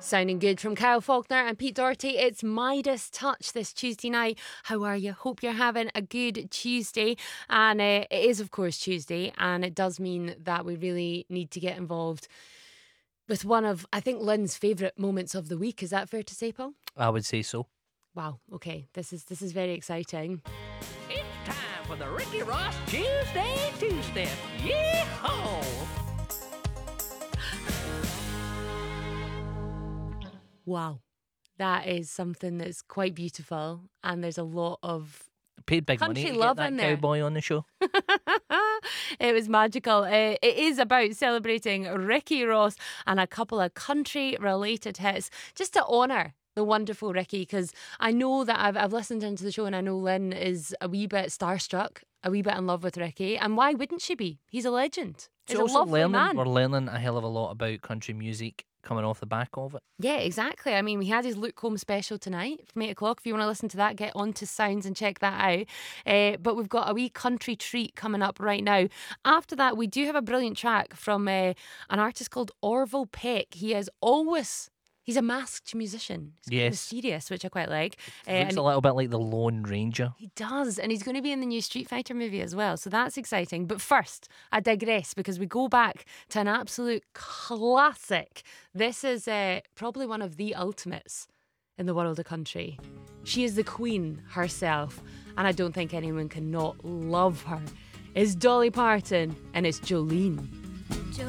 Sounding good from Kyle Faulkner and Pete Doherty. It's Midas Touch this Tuesday night. How are you? Hope you're having a good Tuesday. And it is, of course, Tuesday. And it does mean that we really need to get involved with one of, I think, Lynn's favourite moments of the week. Is that fair to say, Paul? I would say so. Wow. Okay. This is very exciting. It's time for the Ricky Ross Tuesday Two-Step. Yee-haw! Wow. That is something that's quite beautiful. And there's a lot of Paid big country money to love get in that there. cowboy on the show. It was magical. It is about celebrating Ricky Ross and a couple of country-related hits just to honour the wonderful Ricky, because I know that I've listened into the show and I know Lynn is a wee bit starstruck, a wee bit in love with Ricky. And why wouldn't she be? He's a legend. He's a also lovely man. We're learning a hell of a lot about country music coming off the back of it. Yeah, exactly. I mean, we had his Luke Combs special tonight from 8 o'clock. If you want to listen to that, get on to Sounds and check that out. But we've got a wee country treat coming up right now. After that, we do have a brilliant track from an artist called Orville Peck. He's a masked musician. He's quite Yes. mysterious, which I quite like. Looks a little bit like the Lone Ranger. He does, and he's going to be in the new Street Fighter movie as well, so that's exciting. But first, I digress because we go back to an absolute classic. This is probably one of the ultimates in the world of country. She is the queen herself, and I don't think anyone can not love her. It's Dolly Parton, and it's Jolene.